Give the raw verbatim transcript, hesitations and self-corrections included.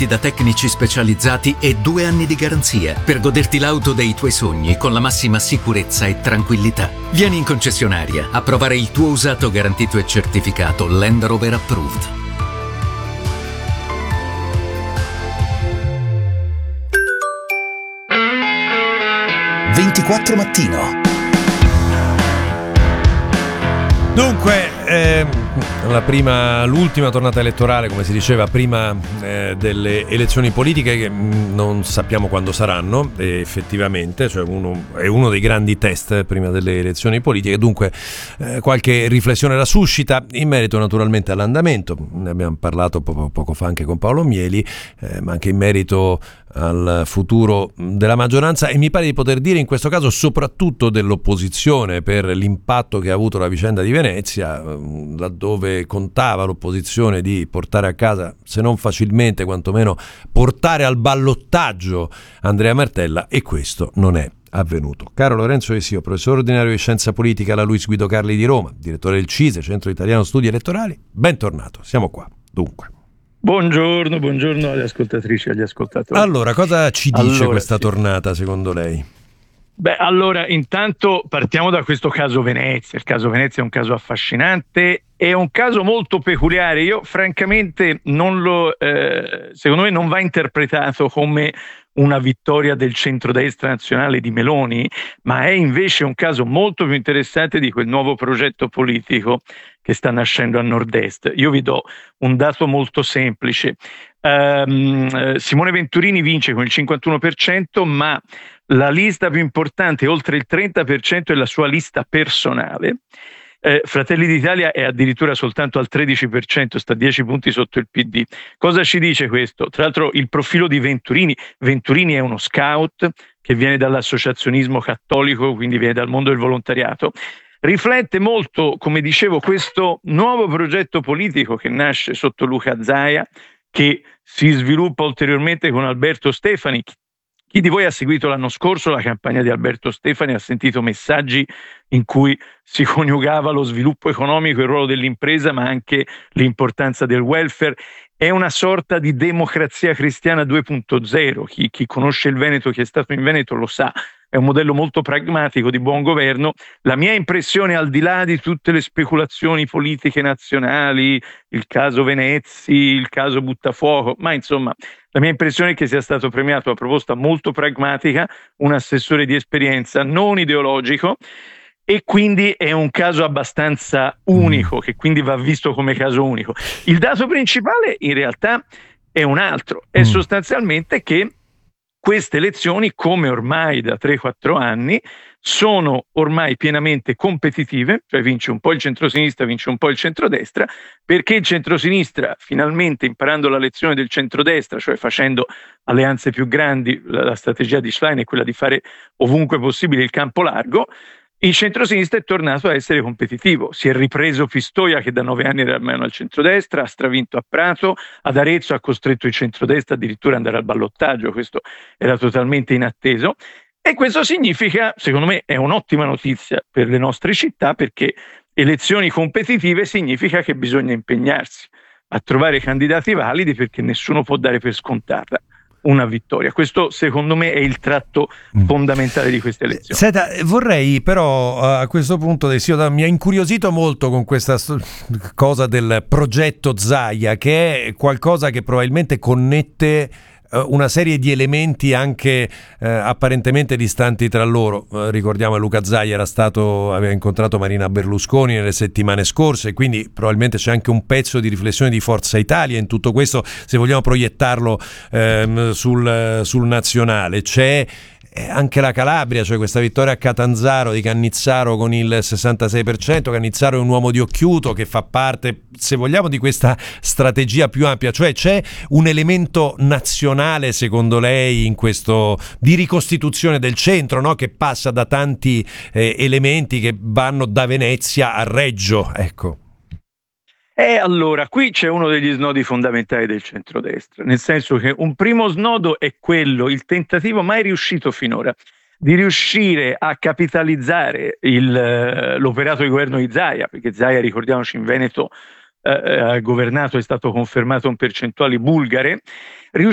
assistiti da tecnici specializzati e due anni di garanzia per goderti l'auto dei tuoi sogni con la massima sicurezza e tranquillità. Vieni in concessionaria a provare il tuo usato garantito e certificato Land Rover Approved. ventiquattro Mattino. Dunque, eh, la prima, l'ultima tornata elettorale, come si diceva, prima eh, delle elezioni politiche, che mh, non sappiamo quando saranno, eh, effettivamente, cioè uno, è uno dei grandi test prima delle elezioni politiche. Dunque, eh, qualche riflessione la suscita, in merito naturalmente all'andamento, ne abbiamo parlato poco, poco fa anche con Paolo Mieli, eh, ma anche in merito al futuro della maggioranza, e mi pare di poter dire in questo caso soprattutto dell'opposizione, per l'impatto che ha avuto la vicenda di Venezia, laddove contava l'opposizione di portare a casa, se non facilmente, quantomeno portare al ballottaggio Andrea Martella, e questo non è avvenuto. Caro Lorenzo Esio, professore ordinario di scienza politica alla Luis Guido Carli di Roma, direttore del CISE, Centro Italiano Studi Elettorali, bentornato, siamo qua. Dunque, buongiorno, buongiorno alle ascoltatrici e agli ascoltatori. Allora, cosa ci dice allora, questa sì. tornata secondo lei? Beh, allora, intanto partiamo da questo caso Venezia. Il caso Venezia è un caso affascinante, è un caso molto peculiare. Io francamente non lo, eh, secondo me non va interpretato come una vittoria del centrodestra nazionale di Meloni, ma è invece un caso molto più interessante di quel nuovo progetto politico che sta nascendo a nord-est. Io vi do un dato molto semplice. Um, Simone Venturini vince con il cinquantuno per cento, ma la lista più importante, oltre il trenta per cento, è la sua lista personale. Eh, Fratelli d'Italia è addirittura soltanto al tredici per cento, sta dieci punti sotto il P D. Cosa ci dice questo? Tra l'altro il profilo di Venturini, Venturini è uno scout che viene dall'associazionismo cattolico, quindi viene dal mondo del volontariato, riflette molto, come dicevo, questo nuovo progetto politico che nasce sotto Luca Zaia, che si sviluppa ulteriormente con Alberto Stefani. Chi di voi ha seguito l'anno scorso la campagna di Alberto Stefani ha sentito messaggi in cui si coniugava lo sviluppo economico, il ruolo dell'impresa, ma anche l'importanza del welfare. È una sorta di democrazia cristiana due punto zero. Chi, chi conosce il Veneto, chi è stato in Veneto lo sa. È un modello molto pragmatico di buon governo. La mia impressione, al di là di tutte le speculazioni politiche nazionali, il caso Venezi, il caso Buttafuoco, ma insomma, la mia impressione è che sia stato premiato una proposta molto pragmatica, un assessore di esperienza non ideologico, e quindi è un caso abbastanza unico, che quindi va visto come caso unico. Il dato principale in realtà è un altro, è sostanzialmente che queste elezioni, come ormai da tre quattro anni, sono ormai pienamente competitive, cioè vince un po' il centrosinistra, vince un po' il centrodestra, perché il centrosinistra, finalmente imparando la lezione del centrodestra, cioè facendo alleanze più grandi, la, la strategia di Schlein è quella di fare ovunque possibile il campo largo, il centrosinistra è tornato a essere competitivo. Si è ripreso Pistoia, che da nove anni era almeno al centrodestra, ha stravinto a Prato, ad Arezzo ha costretto il centrodestra addirittura ad andare al ballottaggio, questo era totalmente inatteso. E questo significa, secondo me, è un'ottima notizia per le nostre città, perché elezioni competitive significa che bisogna impegnarsi a trovare candidati validi, perché nessuno può dare per scontata una vittoria. Questo secondo me è il tratto fondamentale di queste elezioni. Senta, vorrei però a questo punto, mi ha incuriosito molto con questa cosa del progetto Zaia, che è qualcosa che probabilmente connette una serie di elementi anche eh, apparentemente distanti tra loro. Eh, ricordiamo che Luca Zaia era stato, aveva incontrato Marina Berlusconi nelle settimane scorse, quindi probabilmente c'è anche un pezzo di riflessione di Forza Italia in tutto questo, se vogliamo proiettarlo ehm, sul, sul nazionale. C'è anche la Calabria, cioè questa vittoria a Catanzaro di Cannizzaro con il sessantasei per cento. Cannizzaro è un uomo di Occhiuto che fa parte, se vogliamo, di questa strategia più ampia, cioè c'è un elemento nazionale secondo lei in questo di ricostituzione del centro, no? Che passa da tanti eh, elementi che vanno da Venezia a Reggio, ecco. E allora, qui c'è uno degli snodi fondamentali del centrodestra, nel senso che un primo snodo è quello, il tentativo mai riuscito finora, di riuscire a capitalizzare il, l'operato di governo di Zaia, perché Zaia, ricordiamoci, in Veneto eh, ha governato, è stato confermato in percentuali bulgare,